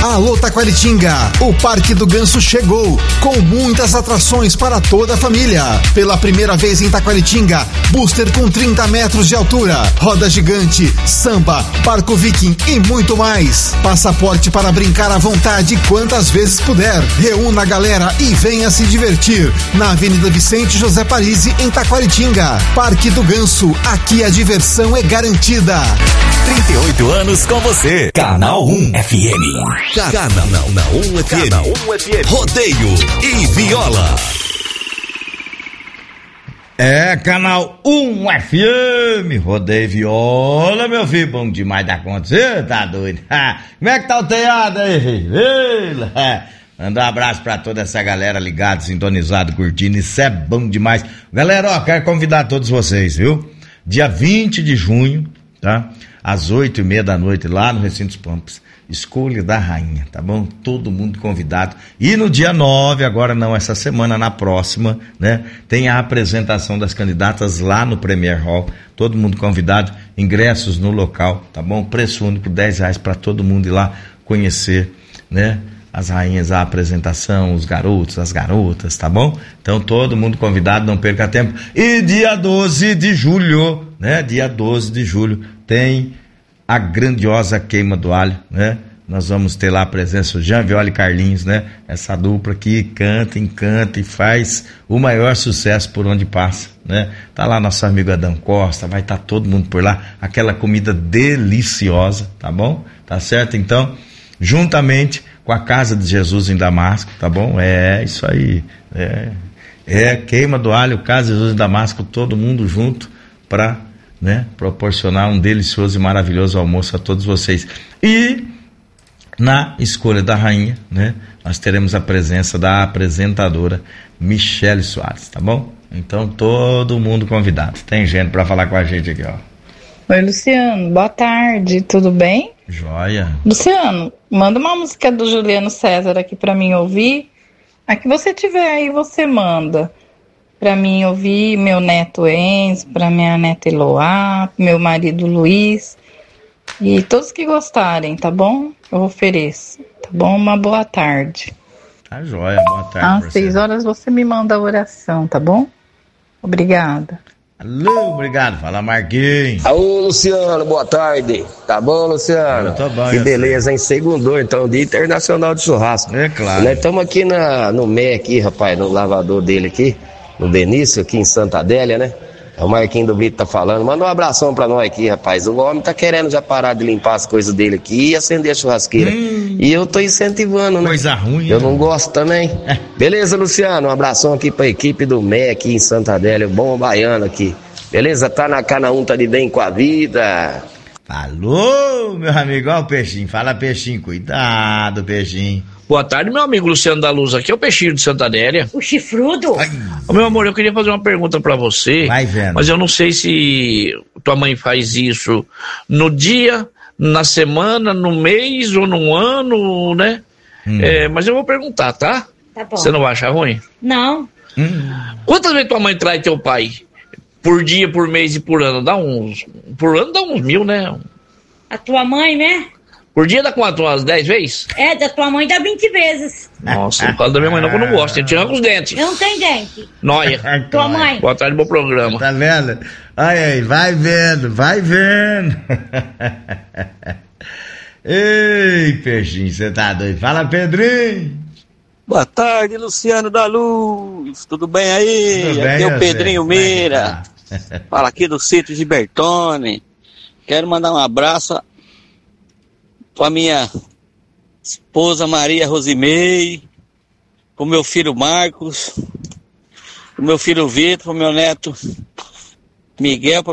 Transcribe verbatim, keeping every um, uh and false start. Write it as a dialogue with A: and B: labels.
A: Alô Taquaritinga, o Parque do Ganso chegou, com muitas atrações para toda a família. Pela primeira vez em Taquaritinga, booster com trinta metros de altura, roda gigante, samba, barco viking e muito mais. Passaporte para brincar à vontade quantas vezes puder. Reúna a galera e venha se divertir na Avenida Vicente José Parisi, em Taquaritinga. Parque do Ganso, aqui a diversão é garantida.
B: trinta e oito anos com você. Canal um F M. Canal um F M. Canal um F M. Rodeio e viola.
C: É, Canal um F M, Rodeio e Viola, meu filho, bom demais da conta, você tá doido? Ah, como é que tá o teado aí? Manda um abraço pra toda essa galera ligada, sintonizado, curtindo, isso é bom demais. Galera, ó, quero convidar todos vocês, viu? Dia vinte de junho, tá? Às oito e meia da noite, lá no Recinto dos Pampas. Escolha da Rainha, tá bom? Todo mundo convidado. E no dia nove, agora não, essa semana, na próxima, né? Tem a apresentação das candidatas lá no Premier Hall. Todo mundo convidado, ingressos no local, tá bom? Preço único, dez reais para todo mundo ir lá conhecer, né? As rainhas, a apresentação, os garotos, as garotas, tá bom? Então todo mundo convidado, não perca tempo. E dia doze de julho, né? Dia doze de julho tem a grandiosa Queima do Alho, né? Nós vamos ter lá a presença do Jean Viola e Carlinhos, né? Essa dupla que canta, encanta e faz o maior sucesso por onde passa, né? Tá lá nosso amigo Adão Costa, vai estar tá todo mundo por lá, aquela comida deliciosa, tá bom? Tá certo? Então, juntamente com a Casa de Jesus em Damasco, tá bom? É, isso aí, é, é Queima do Alho, Casa de Jesus em Damasco, todo mundo junto pra, né, proporcionar um delicioso e maravilhoso almoço a todos vocês. E na Escolha da Rainha, né, nós teremos a presença da apresentadora Michele Soares, tá bom? Então todo mundo convidado. Tem gente para falar com a gente aqui, ó.
D: Oi, Luciano, boa tarde, tudo bem?
C: Joia.
D: Luciano, manda uma música do Juliano César aqui para mim ouvir. A que você tiver aí, você manda. Para mim ouvir meu neto Enzo, para minha neta Eloá, meu marido Luiz e todos que gostarem, tá bom? Eu ofereço, tá bom? Uma boa tarde.
C: Tá joia, boa tarde.
D: Às seis horas você me manda a oração, tá bom? Obrigada.
C: Alô, obrigado. Fala, Marquinhos.
E: Alô, Luciano, boa tarde. Tá bom, Luciano?
C: Eu tô bom,
E: que
C: eu
E: beleza, hein? Segundou, então, Dia Internacional de Churrasco.
C: É claro.
E: Nós estamos aqui na, no M E aqui, rapaz, no lavador dele aqui, no Benício, aqui em Santa Adélia, né? É o Marquinhos do Brito tá falando. Manda um abração pra nós aqui, rapaz. O homem tá querendo já parar de limpar as coisas dele aqui e acender a churrasqueira. Hum, e eu tô incentivando, né?
C: Coisa ruim.
E: Eu né? não gosto também. É. Beleza, Luciano? Um abração aqui pra equipe do M E aqui em Santa Adélia, bom baiano aqui. Beleza? Tá na Cana um, tá de bem com a vida.
C: Falou, meu amigo. Ó o peixinho. Fala, peixinho. Cuidado, peixinho.
F: Boa tarde, meu amigo Luciano da Luz. Aqui é o Peixinho de Santa Adélia.
G: O chifrudo?
F: Ai. Meu amor, eu queria fazer uma pergunta pra você.
C: Vai vendo.
F: Mas eu não sei se tua mãe faz isso no dia, na semana, no mês ou no ano, né? Hum. É, mas eu vou perguntar, tá?
G: Tá bom.
F: Você não vai achar ruim?
G: Não.
F: Hum. Quantas vezes tua mãe traz teu pai? Por dia, por mês e por ano? Dá uns... Por ano dá uns mil, né?
G: A tua mãe, né?
F: Por dia dá quanto? Umas dez vezes?
G: É, da tua mãe dá vinte vezes.
F: Nossa, no caso da minha mãe não, que eu não gosto. Tem que tirar com os dentes.
G: Eu não tenho dente.
F: Nóia.
G: Tua mãe.
F: Boa tarde, bom programa.
C: Tá vendo? Ai, ai, vai vendo, vai vendo. Ei, peixinho, você tá doido? Fala, Pedrinho.
H: Boa tarde, Luciano da Luz. Tudo bem aí?
C: Tudo bem,
H: aqui é o Pedrinho
C: sei.
H: Meira. Fala aqui do sítio de Bertone. Quero mandar um abraço para minha esposa Maria Rosimei, pro meu filho Marcos, pro meu filho Vitor, pro meu neto Miguel,